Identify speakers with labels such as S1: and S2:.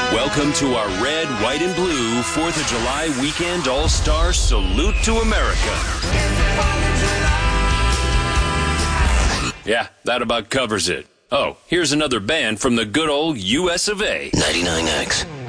S1: Welcome to our red, white, and blue 4th of July weekend all-star salute to America. Yeah, that about covers it. Oh, here's another band from the good old US of A.
S2: 99X.